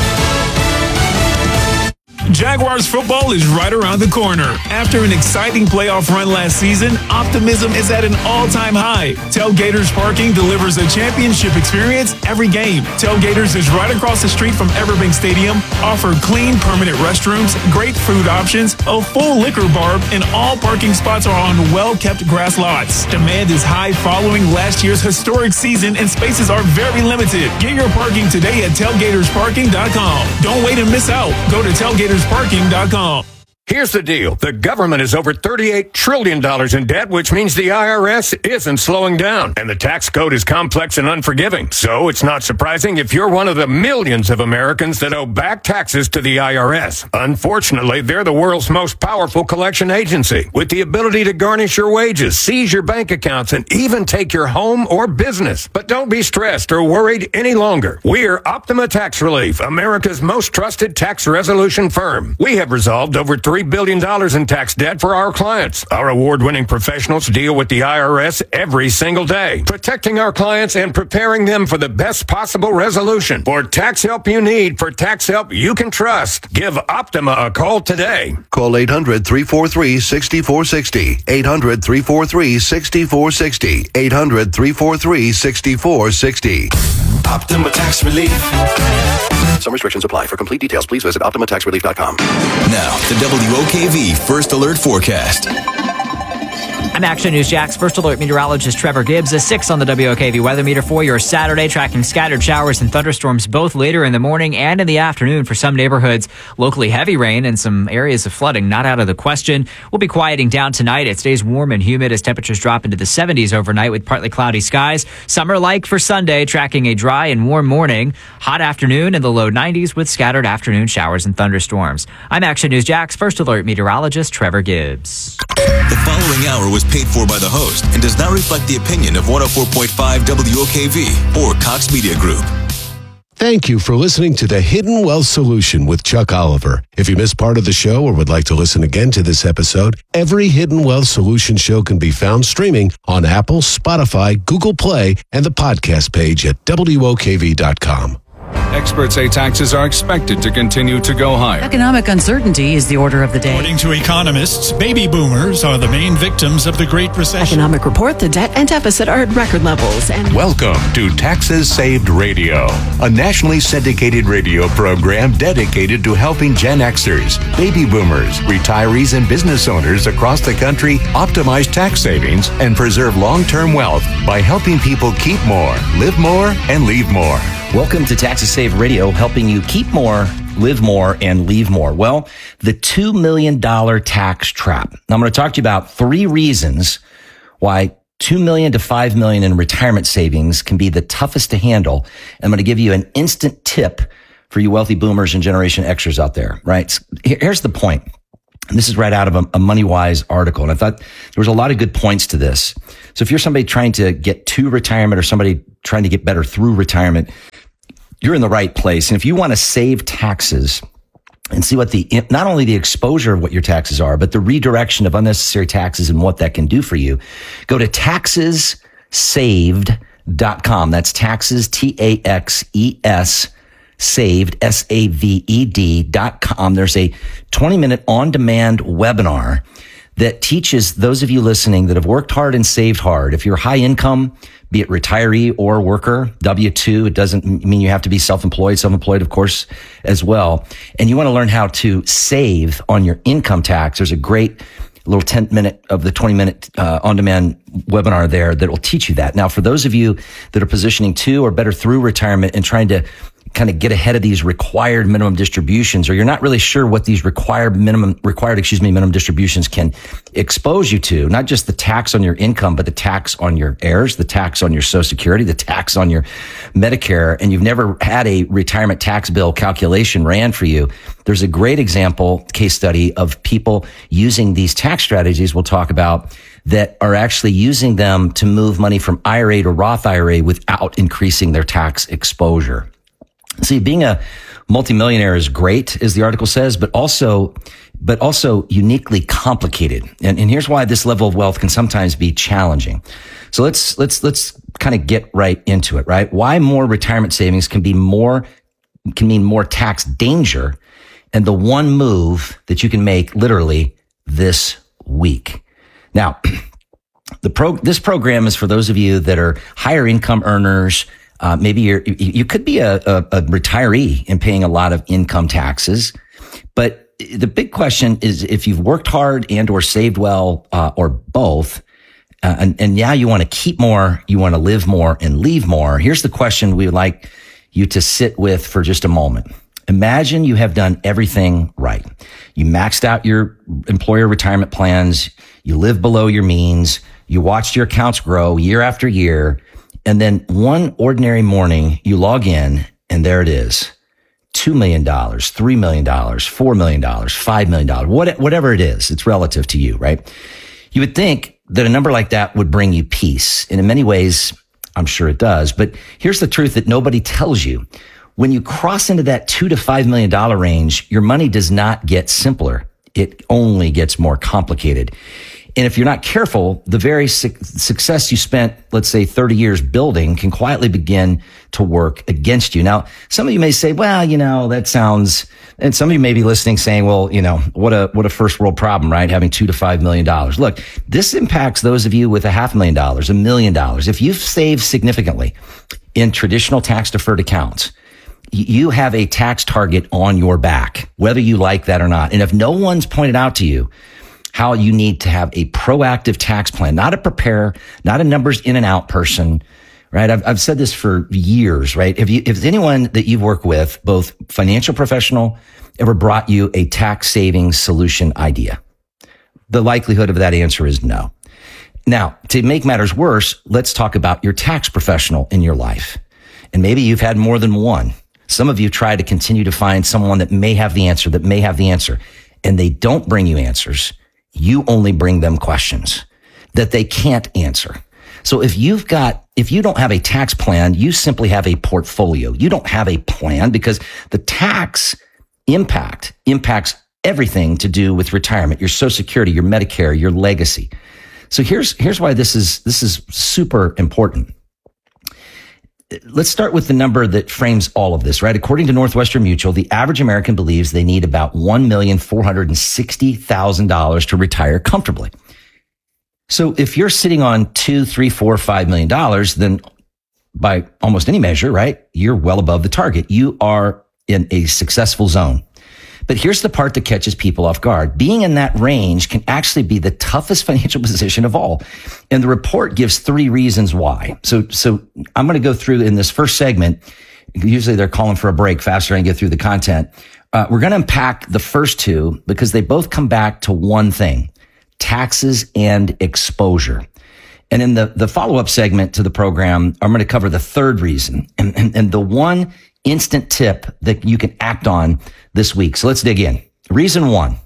Jaguars football is right around the corner. After an exciting playoff run last season, optimism is at an all-time high. Tailgaters Parking delivers a championship experience every game. Tailgaters is right across the street from Everbank Stadium, offer clean, permanent restrooms, great food options, a full liquor bar, and all parking spots are on well-kept grass lots. Demand is high following last year's historic season, and spaces are very limited. Get your parking today at tailgatorsparking.com. Don't wait and miss out. Go to tailgatorsparking.com. Here's the deal. The government is over $38 trillion in debt, which means the IRS isn't slowing down. And the tax code is complex and unforgiving. So it's not surprising if you're one of the millions of Americans that owe back taxes to the IRS. Unfortunately, they're the world's most powerful collection agency, with the ability to garnish your wages, seize your bank accounts, and even take your home or business. But don't be stressed or worried any longer. We're Optima Tax Relief, America's most trusted tax resolution firm. We have resolved over $3 billion in tax debt for our clients. Our award-winning professionals deal with the IRS every single day, protecting our clients and preparing them for the best possible resolution. For tax help you need, for tax help you can trust, give Optima a call today. Call 800-343-6460. 800-343-6460. 800-343-6460. Optima Tax Relief. Some restrictions apply. For complete details, please visit OptimaTaxRelief.com. Now, the WOKV First Alert Forecast. I'm Action News Jack's First Alert meteorologist Trevor Gibbs. A 6 on the WOKV weather meter for your Saturday, tracking scattered showers and thunderstorms both later in the morning and in the afternoon for some neighborhoods. Locally heavy rain and some areas of flooding not out of the question. We'll be quieting down tonight. It stays warm and humid as temperatures drop into the 70s overnight with partly cloudy skies. Summer-like for Sunday, tracking a dry and warm morning. Hot afternoon in the low 90s with scattered afternoon showers and thunderstorms. I'm Action News Jack's First Alert meteorologist Trevor Gibbs. The following hour was paid for by the host and does not reflect the opinion of 104.5 WOKV or Cox Media Group. Thank you for listening to The Hidden Wealth Solution with Chuck Oliver. If you missed part of the show or would like to listen again to this episode, every Hidden Wealth Solution show can be found streaming on Apple, Spotify, Google Play, and the podcast page at WOKV.com. Experts say taxes are expected to continue to go higher. Economic uncertainty is the order of the day. According to economists, baby boomers are the main victims of the Great Recession. Economic report, the debt and deficit are at record levels. And welcome to Taxes Saved Radio, a nationally syndicated radio program dedicated to helping Gen Xers, baby boomers, retirees, and business owners across the country optimize tax savings and preserve long-term wealth by helping people keep more, live more, and leave more. Welcome to Taxes Saved Radio, helping you keep more, live more, and leave more. Well, the $2 million tax trap. Now, I'm going to talk to you about 3 reasons why $2 million to $5 million in retirement savings can be the toughest to handle. I'm going to give you an instant tip for you wealthy boomers and Generation Xers out there, right? Here's the point. And this is right out of a MoneyWise article. And I thought there was a lot of good points to this. So if you're somebody trying to get to retirement or somebody trying to get better through retirement, you're in the right place. And if you want to save taxes and see what not only the exposure of what your taxes are, but the redirection of unnecessary taxes and what that can do for you, go to taxessaved.com. That's taxes, TAXES, saved, SAVED.com. There's a 20-minute on-demand webinar that teaches those of you listening that have worked hard and saved hard. If you're high income, be it retiree or worker, W-2, it doesn't mean you have to be self-employed, of course, as well. And you want to learn how to save on your income tax. There's a great little 10-minute of the 20-minute on-demand webinar there that will teach you that. Now, for those of you that are positioning to or better through retirement and trying to kind of get ahead of these required minimum distributions, or you're not really sure what these required minimum distributions can expose you to, not just the tax on your income, but the tax on your heirs, the tax on your Social Security, the tax on your Medicare, and you've never had a retirement tax bill calculation ran for you. There's a great example case study of people using these tax strategies we'll talk about that are actually using them to move money from IRA to Roth IRA without increasing their tax exposure. See, being a multimillionaire is great, as the article says, but also uniquely complicated. And here's why this level of wealth can sometimes be challenging. So let's kind of get right into it, right? Why more retirement savings can mean more tax danger, and the one move that you can make literally this week. Now, this program is for those of you that are higher income earners. Maybe you could be a retiree and paying a lot of income taxes. But the big question is if you've worked hard and or saved well, or both, and now you want to keep more, you want to live more and leave more. Here's the question we would like you to sit with for just a moment. Imagine you have done everything right. You maxed out your employer retirement plans. You live below your means. You watched your accounts grow year after year. And then one ordinary morning, you log in and there it is. $2 million, $3 million, $4 million, $5 million, whatever it is, it's relative to you, right? You would think that a number like that would bring you peace. And in many ways, I'm sure it does. But here's the truth that nobody tells you. When you cross into that $2 to $5 million range, your money does not get simpler. It only gets more complicated. And if you're not careful, the very success you spent, let's say 30 years building can quietly begin to work against you. Now, some of you may say, well, that sounds, and some of you may be listening saying, well, what a first world problem, right? Having $2 to $5 million. Look, this impacts those of you with $500,000, $1 million. If you've saved significantly in traditional tax deferred accounts, you have a tax target on your back, whether you like that or not. And if no one's pointed out to you how you need to have a proactive tax plan, not a preparer, not a numbers in and out person, right? I've said this for years, right? If anyone that you've worked with, both financial professional, ever brought you a tax savings solution idea? The likelihood of that answer is no. Now, to make matters worse, let's talk about your tax professional in your life. And maybe you've had more than one. Some of you try to continue to find someone that may have the answer, and they don't bring you answers. You only bring them questions that they can't answer. So if you don't have a tax plan, you simply have a portfolio. You don't have a plan because the tax impact impacts everything to do with retirement, your Social Security, your Medicare, your legacy. So here's why this is super important. let's start with the number that frames all of this, right? According to Northwestern Mutual, the average American believes they need about $1,460,000 to retire comfortably. So if you're sitting on $2, $3, $4, $5 million, then by almost any measure, right, you're well above the target. You are in a successful zone. But here's the part that catches people off guard. Being in that range can actually be the toughest financial position of all. And the report gives 3 reasons why. So I'm going to go through in this first segment. Usually they're calling for a break faster than I get through the content. We're going to unpack the first 2 because they both come back to one thing: taxes and exposure. And in the follow-up segment to the program, I'm going to cover the third reason and the one instant tip that you can act on this week. So let's dig in. Reason 1,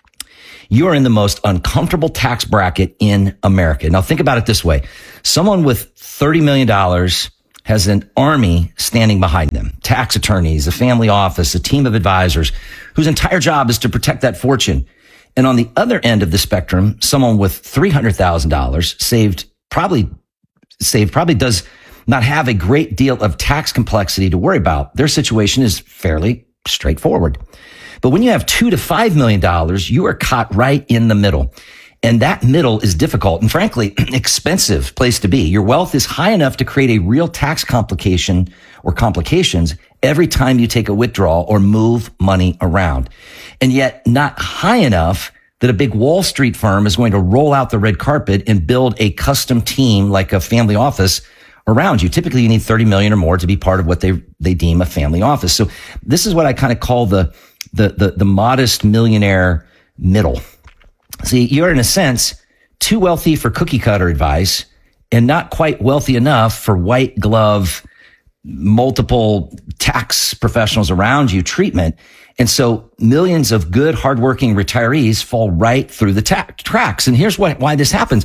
you are in the most uncomfortable tax bracket in America. Now think about it this way. Someone with $30 million has an army standing behind them, tax attorneys, a family office, a team of advisors whose entire job is to protect that fortune. And on the other end of the spectrum, someone with $300,000 saved probably does not have a great deal of tax complexity to worry about. Their situation is fairly straightforward. But when you have $2 to $5 million, you are caught right in the middle. And that middle is difficult and frankly expensive place to be. Your wealth is high enough to create a real tax complication or complications every time you take a withdrawal or move money around. And yet not high enough that a big Wall Street firm is going to roll out the red carpet and build a custom team like a family office around you. Typically, you need 30 million or more to be part of what they deem a family office. So this is what I kind of call the modest millionaire middle. See, you're in a sense too wealthy for cookie cutter advice and not quite wealthy enough for white glove, multiple tax professionals around you treatment. And so millions of good, hardworking retirees fall right through the tracks. And here's why this happens.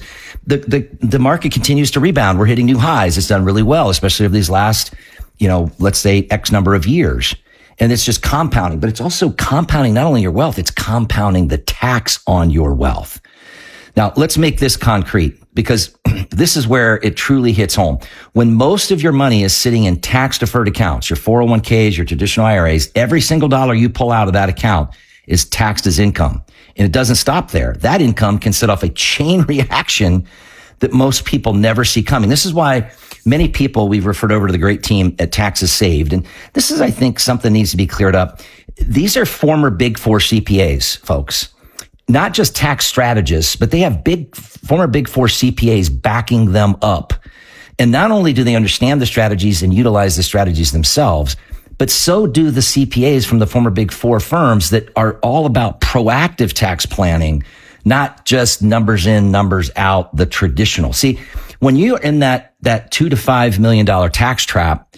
The market continues to rebound. We're hitting new highs. It's done really well, especially over these last, let's say X number of years. And it's just compounding, but it's also compounding not only your wealth, it's compounding the tax on your wealth. Now, let's make this concrete because this is where it truly hits home. When most of your money is sitting in tax deferred accounts, your 401ks, your traditional IRAs, every single dollar you pull out of that account is taxed as income. And it doesn't stop there. That income can set off a chain reaction that most people never see coming. This is why many people, we've referred over to the great team at Taxes Saved. And this is, I think, something needs to be cleared up. These are former Big Four CPAs, folks. Not just tax strategists, but they have former Big Four CPAs backing them up. And not only do they understand the strategies and utilize the strategies themselves, but so do the CPAs from the former Big Four firms that are all about proactive tax planning, not just numbers in, numbers out, the traditional. See, when you're in that $2 to $5 million tax trap,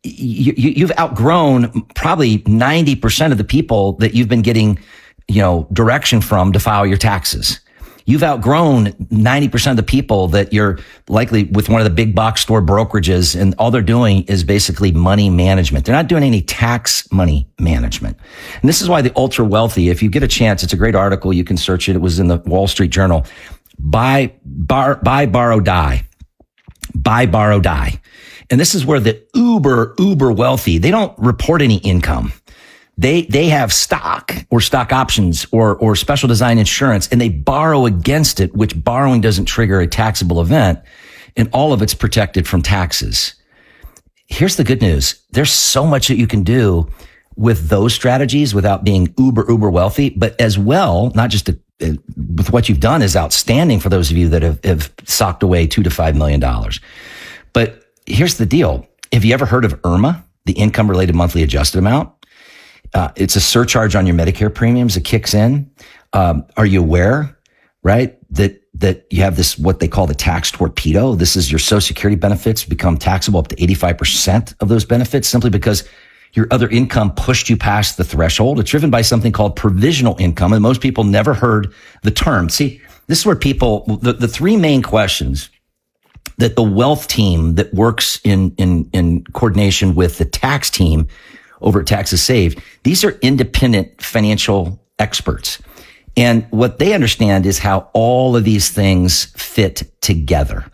you've outgrown probably 90% of the people that you've been getting direction from to file your taxes. You've outgrown 90% of the people that you're likely with one of the big box store brokerages, and all they're doing is basically money management. They're not doing any tax money management. And this is why the ultra wealthy, if you get a chance, it's a great article. You can search it. It was in the Wall Street Journal. Buy, borrow, die. Buy, borrow, die. And this is where the uber wealthy, they don't report any income. They have stock or stock options or special design insurance, and they borrow against it, which borrowing doesn't trigger a taxable event, and all of it's protected from taxes. Here's the good news. There's so much that you can do with those strategies without being uber wealthy, but as well, not just with what you've done is outstanding for those of you that have socked away $2 to $5 million. But here's the deal. Have you ever heard of IRMA, the income related monthly adjusted amount? It's a surcharge on your Medicare premiums that kicks in. Are you aware, right, that you have this, what they call the tax torpedo? This is your Social Security benefits become taxable up to 85% of those benefits simply because your other income pushed you past the threshold. It's driven by something called provisional income, and most people never heard the term. See, this is where the 3 main questions that the wealth team that works in coordination with the tax team over at Taxes Saved, these are independent financial experts. And what they understand is how all of these things fit together.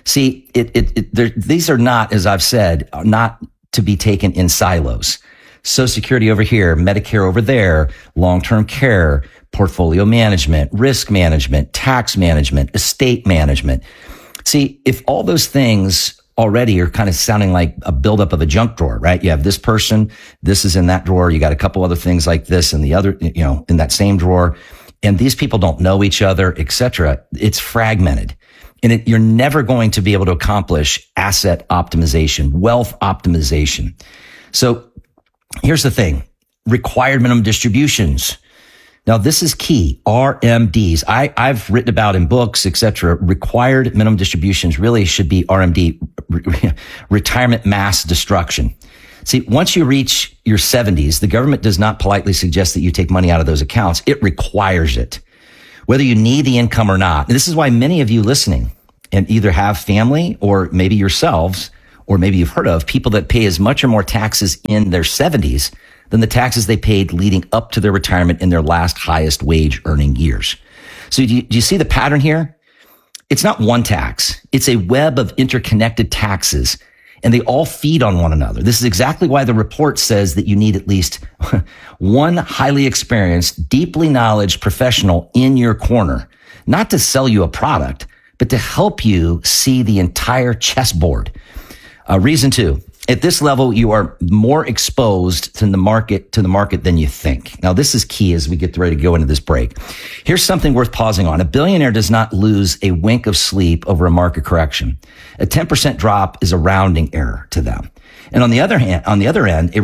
See, these are not, as I've said, not to be taken in silos. Social Security over here, Medicare over there, long-term care, portfolio management, risk management, tax management, estate management. See, if all those things already are kind of sounding like a buildup of a junk drawer, right? You have this person, this is in that drawer. You got a couple other things like this in the other, in that same drawer. And these people don't know each other, etc. It's fragmented. And you're never going to be able to accomplish asset optimization, wealth optimization. So here's the thing. Required minimum distributions. Now, this is key. RMDs. I've written about in books, etc. Required minimum distributions really should be RMD, retirement mass destruction. See, once you reach your 70s, the government does not politely suggest that you take money out of those accounts. It requires it, whether you need the income or not. And this is why many of you listening and either have family or maybe yourselves, or maybe you've heard of people that pay as much or more taxes in their 70s than the taxes they paid leading up to their retirement in their last highest wage earning years. So do you see the pattern here? It's not one tax. It's a web of interconnected taxes, and they all feed on one another. This is exactly why the report says that you need at least one highly experienced, deeply knowledgeable professional in your corner, not to sell you a product, but to help you see the entire chessboard. Reason 2. At this level, you are more exposed to the market than you think. Now, this is key as we get ready to go into this break. Here's something worth pausing on. A billionaire does not lose a wink of sleep over a market correction. A 10% drop is a rounding error to them. And on the other end, a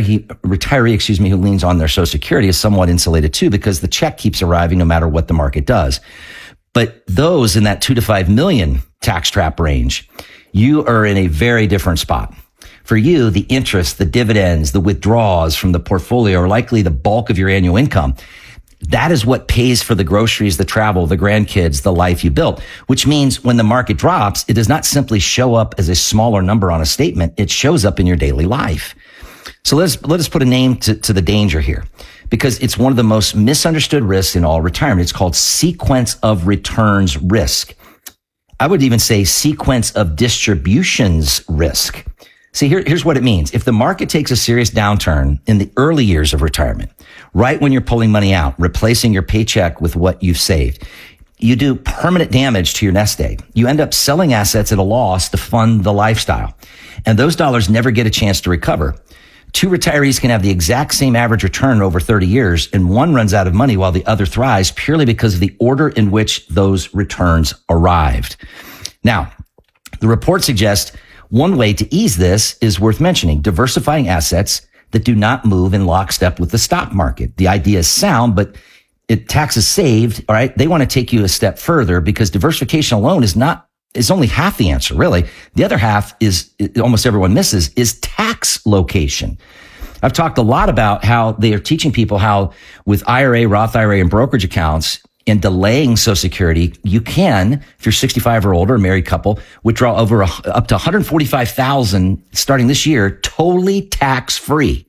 retiree, who leans on their Social Security is somewhat insulated too, because the check keeps arriving no matter what the market does. But those in that 2 to 5 million tax trap range, you are in a very different spot. For you, the interest, the dividends, the withdrawals from the portfolio are likely the bulk of your annual income. That is what pays for the groceries, the travel, the grandkids, the life you built, which means when the market drops, it does not simply show up as a smaller number on a statement. It shows up in your daily life. So let us put a name to the danger here, because it's one of the most misunderstood risks in all retirement. It's called sequence of returns risk. I would even say sequence of distributions risk. See, here's what it means. If the market takes a serious downturn in the early years of retirement, right when you're pulling money out, replacing your paycheck with what you've saved, you do permanent damage to your nest egg. You end up selling assets at a loss to fund the lifestyle. And those dollars never get a chance to recover. 2 retirees can have the exact same average return over 30 years, and one runs out of money while the other thrives purely because of the order in which those returns arrived. Now, the report suggests one way to ease this is worth mentioning: diversifying assets that do not move in lockstep with the stock market. The idea is sound, but taxes saved, all right, they want to take you a step further, because diversification alone is only half the answer, really. The other half is, almost everyone misses, is tax location. I've talked a lot about how they are teaching people how with IRA, Roth IRA, and brokerage accounts, and delaying Social Security, you can, if you're 65 or older, a married couple, withdraw up to $145,000 starting this year, totally tax-free.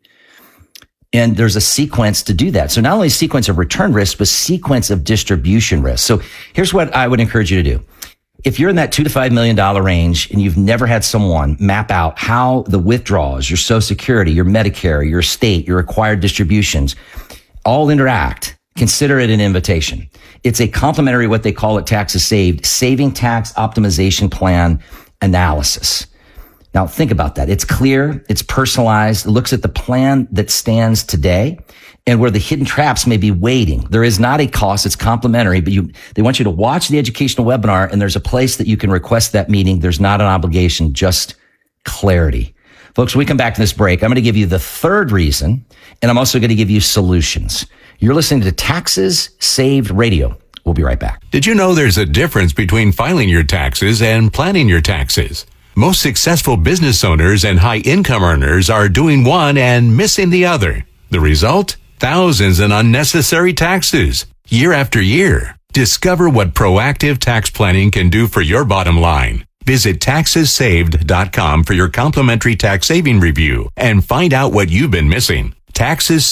And there's a sequence to do that. So not only sequence of return risk, but sequence of distribution risk. So here's what I would encourage you to do. If you're in that $2 to $5 million range and you've never had someone map out how the withdrawals, your Social Security, your Medicare, your estate, your required distributions all interact, consider it an invitation. It's a complimentary, what they call it, taxes saved, saving tax optimization plan analysis. Now think about that. It's clear, it's personalized, it looks at the plan that stands today and where the hidden traps may be waiting. There is not a cost, it's complimentary, but they want you to watch the educational webinar, and there's a place that you can request that meeting. There's not an obligation, just clarity. Folks, when we come back to this break, I'm going to give you the third reason, and I'm also going to give you solutions. You're listening to Taxes Saved Radio. We'll be right back. Did you know there's a difference between filing your taxes and planning your taxes? Most successful business owners and high-income earners are doing one and missing the other. The result? Thousands in unnecessary taxes, year after year. Discover what proactive tax planning can do for your bottom line. Visit TaxesSaved.com for your complimentary tax saving review and find out what you've been missing.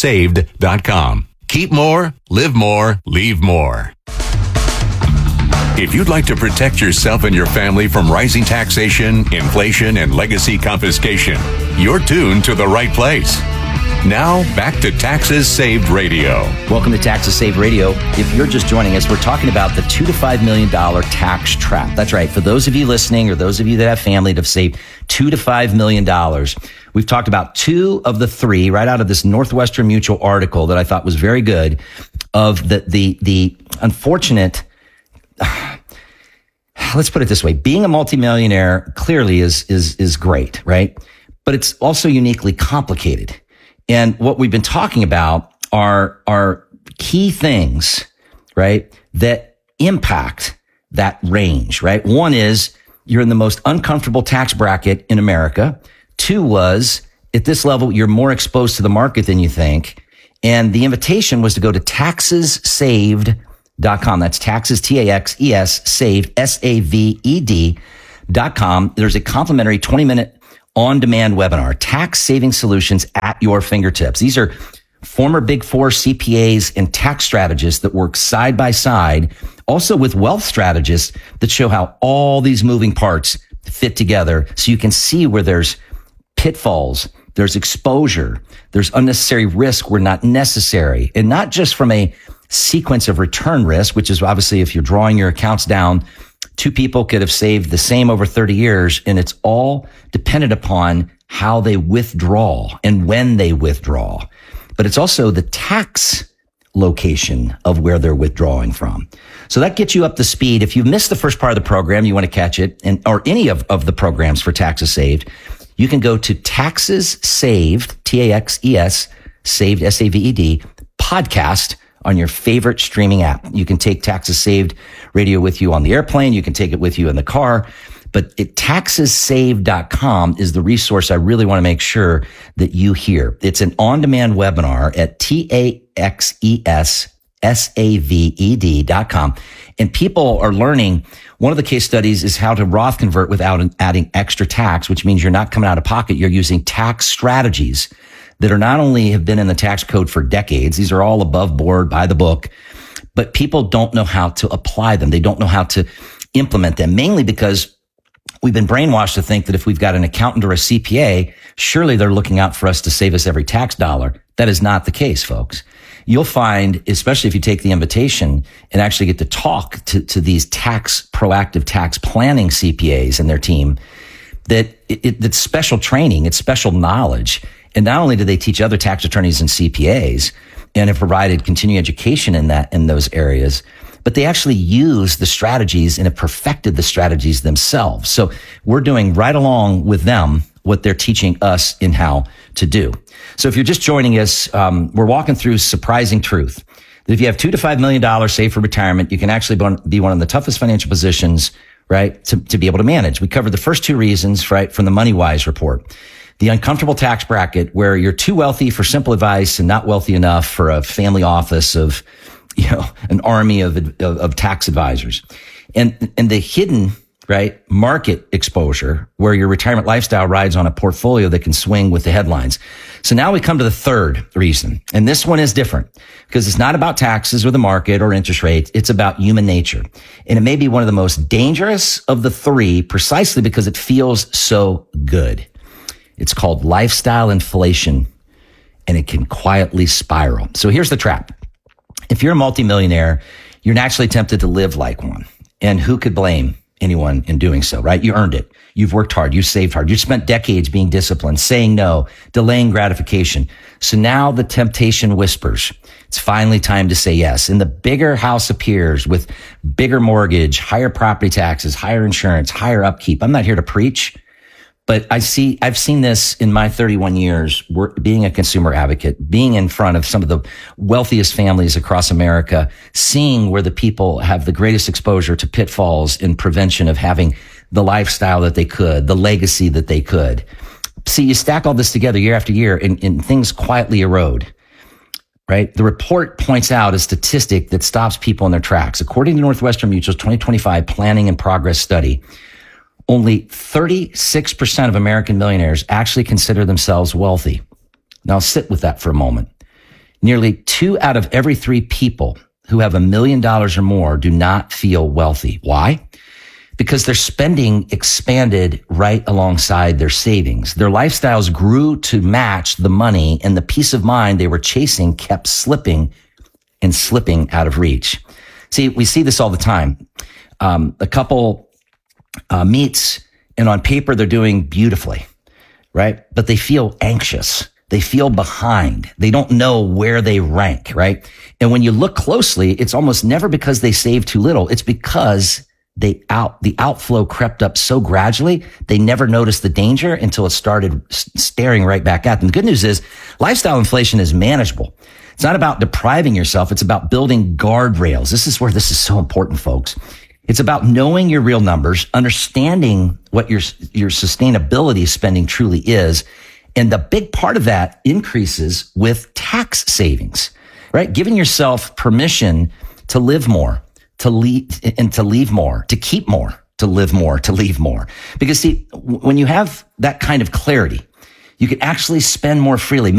TaxesSaved.com. Keep more, live more, leave more. If you'd like to protect yourself and your family from rising taxation, inflation, and legacy confiscation, you're tuned to the right place. Now, back to Taxes Saved Radio. Welcome to Taxes Saved Radio. If you're just joining us, we're talking about the $2 to $5 million tax trap. That's right. For those of you listening or those of you that have family that have saved $2 to $5 million, we've talked about two of the three right out of this Northwestern Mutual article that I thought was very good of the unfortunate, let's put it this way. Being a multimillionaire clearly is great, right? But it's also uniquely complicated. And what we've been talking about are key things, right, that impact that range, right? One is you're in the most uncomfortable tax bracket in America. Two was at this level, you're more exposed to the market than you think. And the invitation was to go to taxessaved.com. That's taxes, T-A-X-E-S, saved, S-A-V-E-D.com. There's a complimentary 20-minute on-demand webinar, tax saving solutions at your fingertips. These are former Big Four CPAs and tax strategists that work side by side, also with wealth strategists that show how all these moving parts fit together so you can see where there's pitfalls, there's exposure, there's unnecessary risk where not necessary, and not just from a sequence of return risk, which is obviously if you're drawing your accounts down, two people could have saved the same over 30 years, and it's all dependent upon how they withdraw and when they withdraw. But it's also the tax location of where they're withdrawing from. So that gets you up to speed. If you missed the first part of the program, you want to catch it, or any of the programs for Taxes Saved, you can go to Taxes Saved, T-A-X-E-S, saved, S-A-V-E-D, podcast on your favorite streaming app. You can take Taxes Saved Radio with you on the airplane. You can take it with you in the car. But taxessaved.com is the resource I really want to make sure that you hear. It's an on-demand webinar at taxessaved.com. And people are learning. One of the case studies is how to Roth convert without adding extra tax, which means you're not coming out of pocket. You're using tax strategies that are not only have been in the tax code for decades. These are all above board, by the book, but people don't know how to apply them. They don't know how to implement them, mainly because we've been brainwashed to think that if we've got an accountant or a CPA, surely they're looking out for us to save us every tax dollar. That is not the case, folks. You'll find, especially if you take the invitation and actually get to talk to these proactive tax planning CPAs and their team, that it's special training, it's special knowledge. And not only do they teach other tax attorneys and CPAs and have provided continuing education in those areas, but they actually use the strategies and have perfected the strategies themselves. So we're doing right along with them what they're teaching us in how to do. So if you're just joining us, we're walking through surprising truth that if you have $2 to $5 million saved for retirement, you can actually be one of the toughest financial positions, right, to be able to manage. We covered the first two reasons, right, from the MoneyWise report. The uncomfortable tax bracket where you're too wealthy for simple advice and not wealthy enough for a family office of, an army of tax advisors, and the hidden, right, market exposure where your retirement lifestyle rides on a portfolio that can swing with the headlines. So now we come to the third reason. And this one is different because it's not about taxes or the market or interest rates. It's about human nature. And it may be one of the most dangerous of the three precisely because it feels so good. It's called lifestyle inflation, and it can quietly spiral. So here's the trap. If you're a multimillionaire, you're naturally tempted to live like one. And who could blame anyone in doing so, right? You earned it. You've worked hard. You've saved hard. You've spent decades being disciplined, saying no, delaying gratification. So now the temptation whispers. It's finally time to say yes. And the bigger house appears with bigger mortgage, higher property taxes, higher insurance, higher upkeep. I'm not here to preach. But I've seen this in my 31 years being a consumer advocate, being in front of some of the wealthiest families across America, seeing where the people have the greatest exposure to pitfalls in prevention of having the lifestyle that they could, the legacy that they could. See, you stack all this together year after year and things quietly erode, right? The report points out a statistic that stops people in their tracks. According to Northwestern Mutual's 2025 Planning and Progress Study, only 36% of American millionaires actually consider themselves wealthy. Now sit with that for a moment. Nearly 2 out of every 3 people who have $1 million or more do not feel wealthy. Why? Because their spending expanded right alongside their savings. Their lifestyles grew to match the money, and the peace of mind they were chasing kept slipping and slipping out of reach. See, we see this all the time. A couple meets, and on paper they're doing beautifully, right? But they feel anxious. They feel behind. They don't know where they rank, right? And when you look closely, it's almost never because they saved too little. It's because the outflow crept up so gradually, they never noticed the danger until it started staring right back at them. The good news is lifestyle inflation is manageable. It's not about depriving yourself. It's about building guardrails. This is where this is so important, folks. It's about knowing your real numbers, understanding what your sustainability spending truly is. And the big part of that increases with tax savings, right? Giving yourself permission to live more, to leave more, to keep more, to live more, to leave more. Because see, when you have that kind of clarity, you can actually spend more freely.